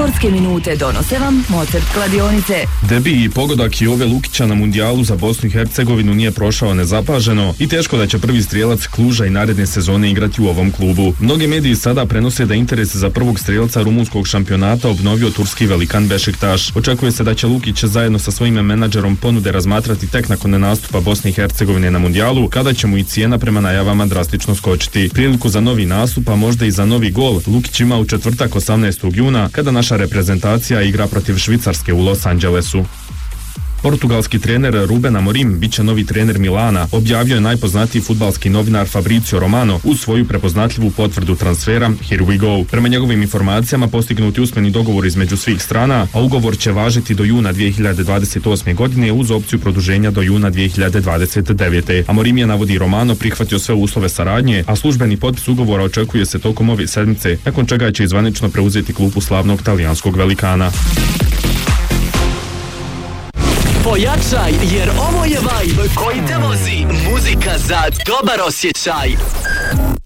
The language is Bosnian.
Sportske minute donose vam Mozart kladionice. Debi i pogodak Jove Lukića na mundijalu za Bosnu i Hercegovinu nije prošao nezapaženo i teško da će prvi strijelac Kluža i naredne sezone igrati u ovom klubu. Mnogi mediji sada prenose da interes za prvog strijelca rumunskog šampionata obnovio turski velikan Bešiktaš. Očekuje se da će Lukić zajedno sa svojim menadžerom ponude razmatrati tek nakon nastupa Bosne i Hercegovine na mundijalu, kada će mu i cijena prema najavama drastično skočiti. Priliku za novi nastup, a možda i za novi gol, Lukić ima u četvrtak 18. juna, kada naša reprezentacija igra protiv Švicarske u Los Angelesu. Portugalski trener Ruben Amorim bit će novi trener Milana, objavio je najpoznatiji fudbalski novinar Fabrizio Romano uz svoju prepoznatljivu potvrdu transfera Here we go. Prema njegovim informacijama postignuti usmeni dogovor između svih strana, a ugovor će važiti do juna 2028. godine uz opciju produženja do juna 2029. Amorim je, navodi Romano, prihvatio sve uslove saradnje, a službeni potpis ugovora očekuje se tokom ove sedmice, nakon čega će zvanično preuzeti klupu slavnog talijanskog velikana. Pojačaj, jer ovo je vibe koji te vozi. Muzika za dobar osjećaj.